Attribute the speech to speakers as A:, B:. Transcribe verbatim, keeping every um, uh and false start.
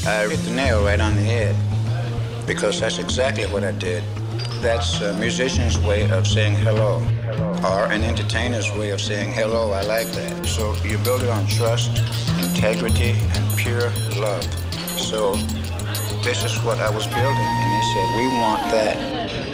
A: I hit the nail right on the head because that's exactly what I did. That's a musician's way of saying hello, or an entertainer's way of saying hello. I like that. So you build it on trust, integrity, and pure love. So this is what I was building, and he said, we want that.